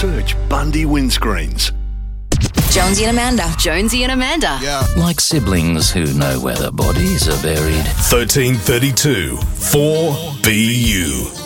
Search Bundy Windscreens. Jonesy and Amanda. Jonesy and Amanda. Yeah. Like siblings who know where their bodies are buried. 1332 4BU.